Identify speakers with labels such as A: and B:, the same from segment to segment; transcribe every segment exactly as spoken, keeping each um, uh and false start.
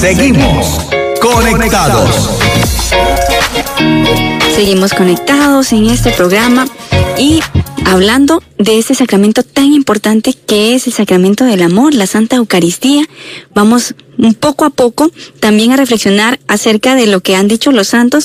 A: Seguimos conectados.
B: Seguimos conectados en este programa y hablando de este sacramento tan importante que es el sacramento del amor, la Santa Eucaristía. Vamos un poco a poco también a reflexionar acerca de lo que han dicho los santos,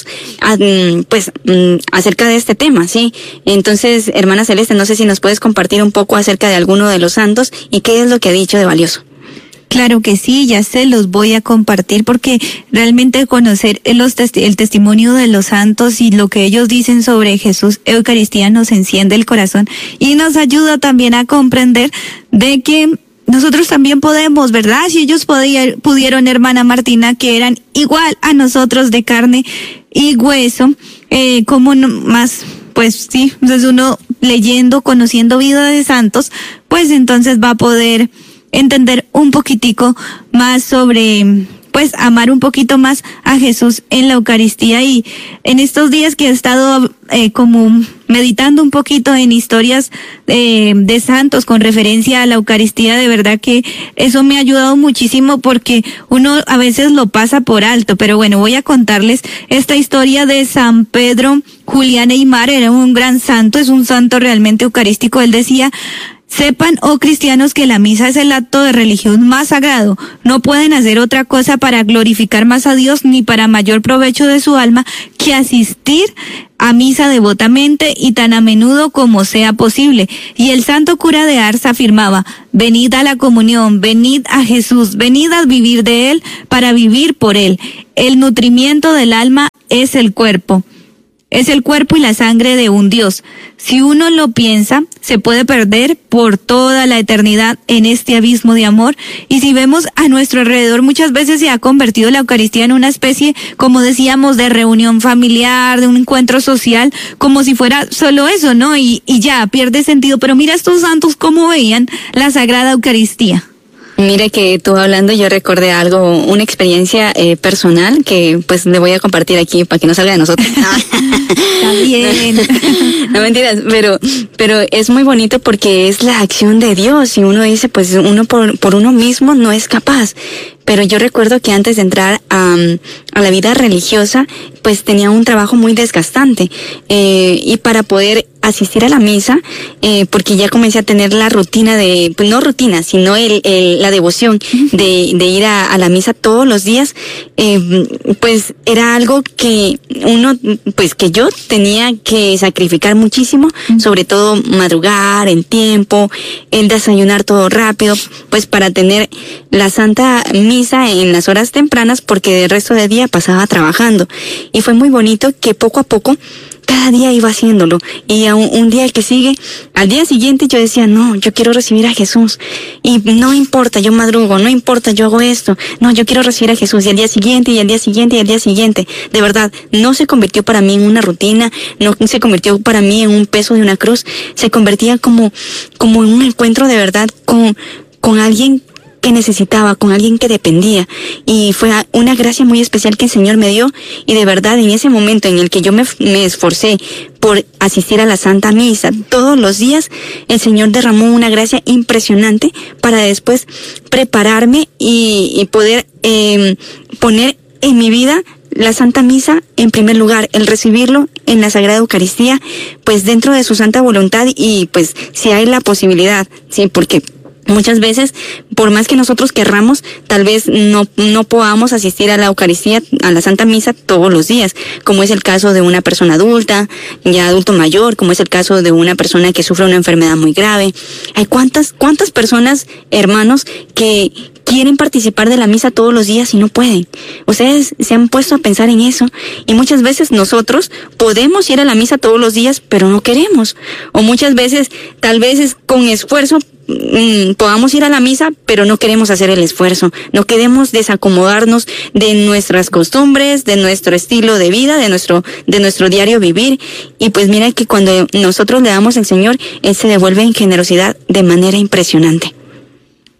B: pues acerca de este tema, ¿sí? Entonces, hermana Celeste, no sé si nos puedes compartir un poco acerca de alguno de los santos y qué es lo que ha dicho de valioso.
C: Claro que sí, ya se los voy a compartir porque realmente conocer los testi- el testimonio de los santos y lo que ellos dicen sobre Jesús Eucaristía nos enciende el corazón y nos ayuda también a comprender de que nosotros también podemos, ¿verdad? Si ellos podían, pudieron, hermana Martina, que eran igual a nosotros de carne y hueso, eh, como no, más, pues sí, entonces uno leyendo, conociendo vida de santos, pues entonces va a poder entender un poquitico más sobre, pues, amar un poquito más a Jesús en la Eucaristía. Y en estos días que he estado eh, como meditando un poquito en historias eh, de santos con referencia a la Eucaristía, de verdad que eso me ha ayudado muchísimo porque uno a veces lo pasa por alto. Pero bueno, voy a contarles esta historia de San Pedro Julián Aymar. Era un gran santo, es un santo realmente eucarístico. Él decía: sepan, oh cristianos, que la misa es el acto de religión más sagrado. No pueden hacer otra cosa para glorificar más a Dios ni para mayor provecho de su alma que asistir a misa devotamente y tan a menudo como sea posible. Y el santo cura de Ars afirmaba: venid a la comunión, venid a Jesús, venid a vivir de Él para vivir por Él. El nutrimiento del alma es el cuerpo. Es el cuerpo y la sangre de un Dios. Si uno lo piensa, se puede perder por toda la eternidad en este abismo de amor. Y si vemos a nuestro alrededor, muchas veces se ha convertido la Eucaristía en una especie, como decíamos, de reunión familiar, de un encuentro social, como si fuera solo eso, ¿no? Y, y ya, pierde sentido. Pero mira estos santos cómo veían la Sagrada Eucaristía.
B: Mira que tú hablando, yo recordé algo, una experiencia eh, personal que pues le voy a compartir aquí para que no salga de nosotros.
C: Está bien.
B: No mentiras, pero pero es muy bonito porque es la acción de Dios y uno dice, pues uno por, por uno mismo no es capaz. Pero yo recuerdo que antes de entrar a, a la vida religiosa, pues tenía un trabajo muy desgastante. Eh, y para poder asistir a la misa, eh, porque ya comencé a tener la rutina de, pues no rutina, sino el, el la devoción de, de ir a, a la misa todos los días, eh, pues era algo que uno, pues que yo tenía que sacrificar muchísimo, sobre todo madrugar en tiempo, el desayunar todo rápido, pues para tener la Santa Misa en las horas tempranas, porque el resto del día pasaba trabajando. Y fue muy bonito que poco a poco cada día iba haciéndolo, y a un, un día que sigue, al día siguiente yo decía, no, yo quiero recibir a Jesús, y no importa, yo madrugo, no importa, yo hago esto, no, yo quiero recibir a Jesús, y al día siguiente, y al día siguiente, y al día siguiente, de verdad, no se convirtió para mí en una rutina, no se convirtió para mí en un peso de una cruz, se convertía como, como en un encuentro de verdad con, con alguien que necesitaba, con alguien que dependía, y fue una gracia muy especial que el Señor me dio, y de verdad en ese momento en el que yo me, me esforcé por asistir a la Santa Misa todos los días, el Señor derramó una gracia impresionante para después prepararme y, y poder eh, poner en mi vida la Santa Misa en primer lugar, el recibirlo en la Sagrada Eucaristía, pues dentro de su santa voluntad, y pues si hay la posibilidad, sí, porque muchas veces, por más que nosotros querramos, tal vez no, no podamos asistir a la Eucaristía, a la Santa Misa todos los días, como es el caso de una persona adulta, ya adulto mayor, como es el caso de una persona que sufre una enfermedad muy grave. Hay cuántas, cuántas personas, hermanos, que quieren participar de la misa todos los días y no pueden. Ustedes se han puesto a pensar en eso, y muchas veces nosotros podemos ir a la misa todos los días, pero no queremos. O muchas veces, tal vez es con esfuerzo, mmm, podamos ir a la misa, pero no queremos hacer el esfuerzo. No queremos desacomodarnos de nuestras costumbres, de nuestro estilo de vida, de nuestro, de nuestro diario vivir. Y pues mira que cuando nosotros le damos al Señor, Él se devuelve en generosidad de manera impresionante.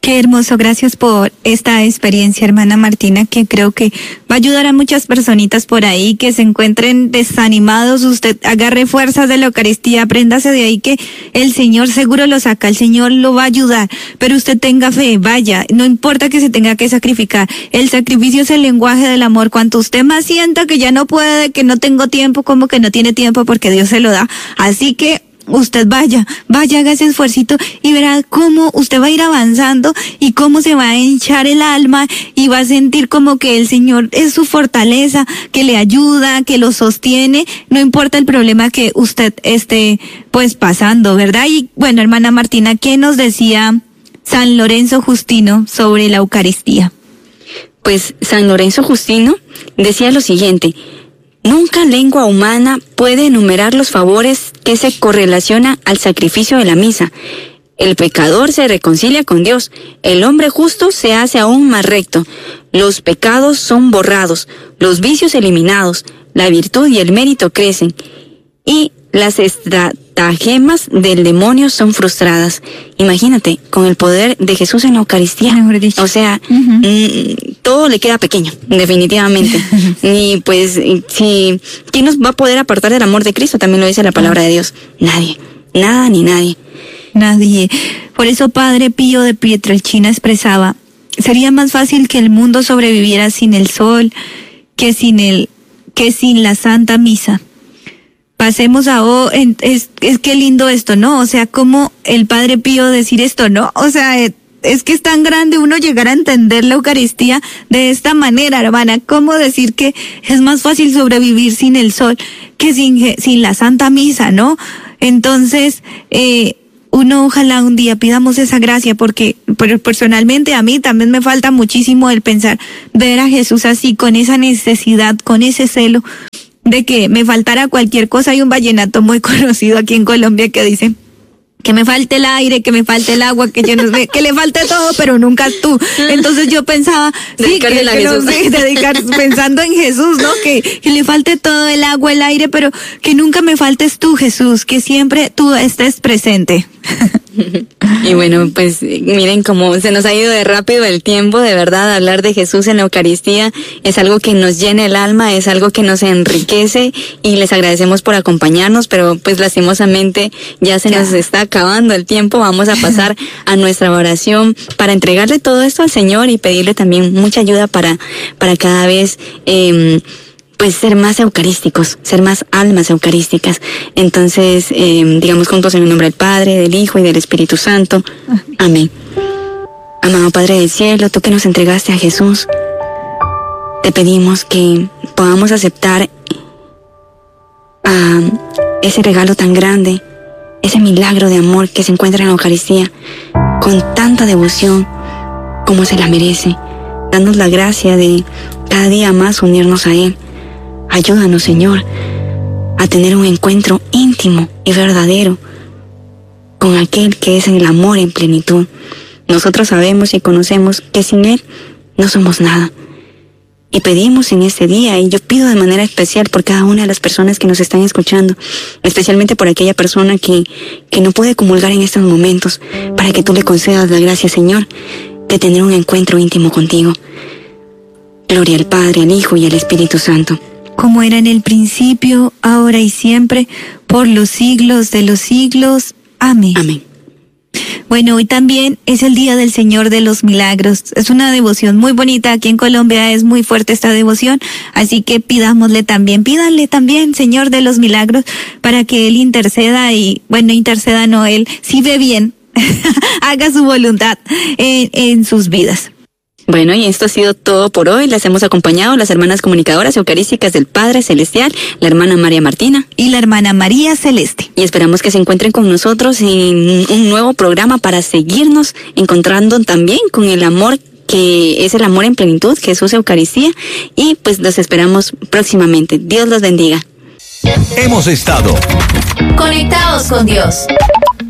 C: Qué hermoso, gracias por esta experiencia, hermana Martina, que creo que va a ayudar a muchas personitas por ahí que se encuentren desanimados. Usted agarre fuerzas de la Eucaristía, apréndase de ahí que el Señor seguro lo saca, el Señor lo va a ayudar, pero usted tenga fe, vaya, no importa que se tenga que sacrificar, el sacrificio es el lenguaje del amor. Cuanto usted más sienta que ya no puede, que no tengo tiempo, como que no tiene tiempo porque Dios se lo da, así que usted vaya, vaya, haga ese esfuercito y verá cómo usted va a ir avanzando y cómo se va a hinchar el alma y va a sentir como que el Señor es su fortaleza, que le ayuda, que lo sostiene, no importa el problema que usted esté pues pasando, ¿verdad? Y bueno, hermana Martina, ¿qué nos decía San Lorenzo Justino sobre la Eucaristía?
B: Pues San Lorenzo Justino decía lo siguiente: nunca lengua humana puede enumerar los favores que se correlacionan al sacrificio de la misa. El pecador se reconcilia con Dios, el hombre justo se hace aún más recto, los pecados son borrados, los vicios eliminados, la virtud y el mérito crecen, y las estratagemas del demonio son frustradas. Imagínate, con el poder de Jesús en la Eucaristía. O sea, uh-huh. mmm, todo le queda pequeño, definitivamente. Y pues, si, ¿quién nos va a poder apartar del amor de Cristo? También lo dice la palabra de Dios. Nadie, nada ni nadie.
C: Nadie. Por eso Padre Pío de Pietrelcina expresaba: sería más fácil que el mundo sobreviviera sin el sol, que sin el, que sin la Santa Misa. Pasemos a, oh, es, es que lindo esto, ¿no? O sea, como el Padre Pío decir esto, ¿no? O sea, es que es tan grande uno llegar a entender la Eucaristía de esta manera, hermana. ¿Cómo decir que es más fácil sobrevivir sin el sol que sin, sin la Santa Misa, ¿no? Entonces, eh, uno ojalá un día pidamos esa gracia, porque personalmente a mí también me falta muchísimo el pensar, ver a Jesús así, con esa necesidad, con ese celo, de que me faltara cualquier cosa. Hay un vallenato muy conocido aquí en Colombia que dice que me falte el aire, que me falte el agua, que yo no sé, que le falte todo, pero nunca tú. Entonces yo pensaba, sí, que, que no sé, dedicar, pensando en Jesús, ¿no? Que, que le falte todo, el agua, el aire, pero que nunca me faltes tú, Jesús, que siempre tú estés presente.
B: Y bueno, pues miren cómo se nos ha ido de rápido el tiempo. De verdad, hablar de Jesús en la Eucaristía es algo que nos llena el alma, es algo que nos enriquece, y les agradecemos por acompañarnos, pero pues lastimosamente ya se ya. nos está acabando el tiempo. Vamos a pasar a nuestra oración para entregarle todo esto al Señor y pedirle también mucha ayuda para, para cada vez eh, pues ser más eucarísticos, ser más almas eucarísticas. Entonces, eh, digamos juntos en el nombre del Padre, del Hijo y del Espíritu Santo. Amén. Amado Padre del Cielo, tú que nos entregaste a Jesús, te pedimos que podamos aceptar uh, ese regalo tan grande, ese milagro de amor que se encuentra en la Eucaristía, con tanta devoción como se la merece. Danos la gracia de cada día más unirnos a Él. Ayúdanos, Señor, a tener un encuentro íntimo y verdadero con aquel que es el amor en plenitud. Nosotros sabemos y conocemos que sin Él no somos nada. Y pedimos en este día, y yo pido de manera especial por cada una de las personas que nos están escuchando, especialmente por aquella persona que, que no puede comulgar en estos momentos, para que tú le concedas la gracia, Señor, de tener un encuentro íntimo contigo. Gloria al Padre, al Hijo y al Espíritu Santo.
C: Como era en el principio, ahora y siempre, por los siglos de los siglos. Amén.
B: Amén.
C: Bueno, hoy también es el Día del Señor de los Milagros. Es una devoción muy bonita. Aquí en Colombia es muy fuerte esta devoción. Así que pidámosle también, pídanle también, Señor de los Milagros, para que Él interceda y, bueno, interceda no Él, si ve bien, haga su voluntad en, en sus vidas.
B: Bueno, y esto ha sido todo por hoy. Las hemos acompañado las hermanas comunicadoras eucarísticas del Padre Celestial, la hermana María Martina
C: y la hermana María Celeste.
B: Y esperamos que se encuentren con nosotros en un nuevo programa para seguirnos encontrando también con el amor que es el amor en plenitud, Jesús Eucaristía. Y pues los esperamos próximamente. Dios los bendiga.
A: Hemos estado
D: conectados con Dios.